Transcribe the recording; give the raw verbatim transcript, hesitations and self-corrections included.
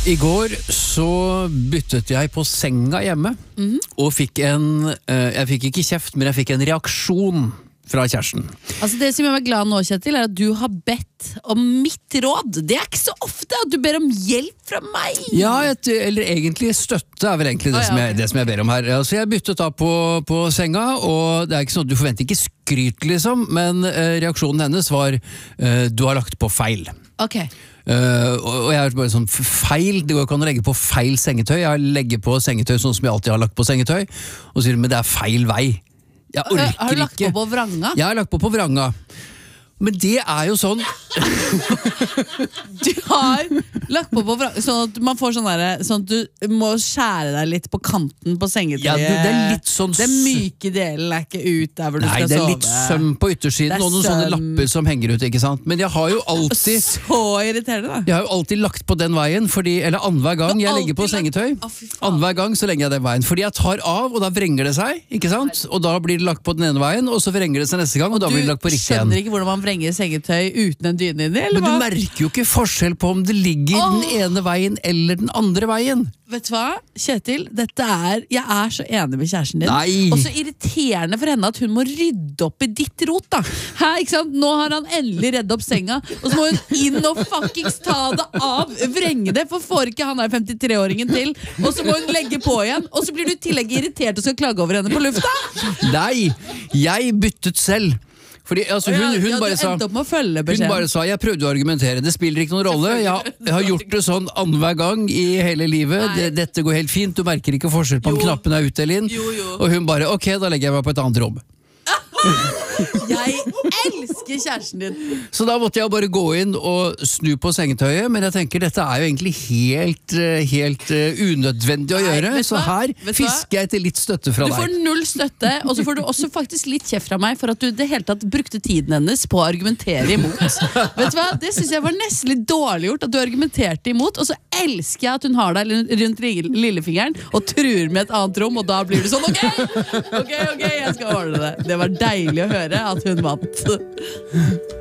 I går så byttet jeg på senga hjemme, mm. og fikk en, jeg fikk ikke kjeft, men jeg fikk en reaksjon fra kjæresten. Altså det som gjør meg glad nå, Kjetil, er at du har bedt om mitt råd. Det er ikke så ofte at du ber om hjelp fra meg. Ja, et, eller egentlig støtte er vel egentlig det, ah, ja, som, jeg, det som jeg ber om her. Altså jeg byttet da på, på senga, og det er ikke sånn at du forventer ikke skryt liksom, men uh, reaksjonen hennes var uh, du har lagt på feil. Ok. Uh, og jeg er bare sånn feil, det går ikke an å legge på feil sengetøy. Jeg legger på sengetøy sånn som jeg alltid har lagt på sengetøy, og sier, men det er feil vei. Jeg orker ikke. Har du lagt på på vranga? Jeg har lagt på på vranga. Men det er jo sånn Du har lagt på på vranga, sånn at man får sånn der, sånn at du må skjære deg litt på kanten på sengetøyet. Ja, det er litt sånn Den myke delen er ikke ut der hvor du Nei, skal sove. Nei, det er litt søm på yttersiden, og noen søm. Sånne lapper som henger ut, ikke sant? Men jeg har jo alltid Så irriterende da. Jeg har jo alltid lagt på den veien, fordi, eller annenhver gang jeg legger på sengetøy, annenhver gang så legger jeg den veien, fordi jeg tar av, og da vrenger det seg, ikke sant? Og da blir det lagt på den ene veien, og så vrenger det seg neste gang, og, og da blir det lagt på riktig igjen. Du skjønner ikke hvordan man vrenger sengetøy uten en dyne inni, eller hva? Men du hva? merker jo ikke forskjell på om det ligger oh. den ene veien eller den andre veien. Vet du hva, Kjetil, dette er, jeg er så enig med kjæresten din. Nei. Og så irriterende for henne at hun må rydde opp i ditt rot da. Her, ikke sant? Nå har han endelig reddet opp senga, og så må hun inn og fuckings ta det av, vrenge det, for får ikke han der femtitre-åringen til, og så må hun legge på igjen, og så blir du i tillegg irritert og skal klage over henne på lufta. Nei, jeg byttet selv. Fordi, altså, hun, hun, ja, bare sa, hun bare sa, jeg prøvde å argumentere, det spiller ikke noen rolle, jeg, jeg har gjort det sånn annenhver gang i hele livet, det, dette går helt fint, du merker ikke forskjell på om knappen er ut eller inn, jo, jo. Og hun bare, ok, da legger jeg meg på et annet rom. Jeg elsker kjæresten din. Så da måtte jeg bare gå inn og snu på sengetøyet, men jeg tenker dette er jo egentlig helt, helt uh, unødvendig å Nei, gjøre, så her fisker jeg til litt støtte fra deg. Du får deg. null støtte, og så får du også faktisk litt kjeft fra meg for at du det hele tatt brukte tiden hennes på å argumentere imot. Vet du hva? Det synes jeg var nesten litt dårlig gjort, at du argumenterte imot, og så elsker jeg at hun har deg rundt lillefingeren og truer med et annet rom, og da blir du sånn, ok, ok, ok, jeg skal ordne det. Det var deilig å høre at hun vant.